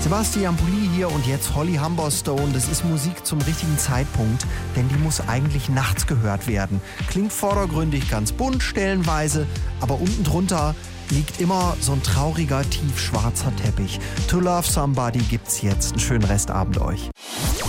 Sebastian Pulli hier und jetzt Holly Humberstone. Das ist Musik zum richtigen Zeitpunkt, denn die muss eigentlich nachts gehört werden. Klingt vordergründig ganz bunt stellenweise, aber unten drunter liegt immer so ein trauriger, tiefschwarzer Teppich. To Love Somebody gibt's jetzt. Einen schönen Restabend euch.